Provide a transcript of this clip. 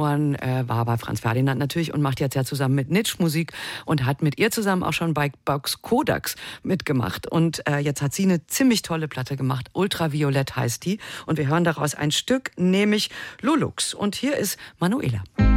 geboren, war bei Franz Ferdinand natürlich und macht jetzt ja zusammen mit Nitsch Musik und hat mit ihr zusammen auch schon bei Box Kodaks mitgemacht. Und jetzt hat sie eine ziemlich tolle Platte gemacht. Ultraviolett heißt die. Und wir hören daraus ein Stück, nämlich Lulux. Und hier ist Manuela.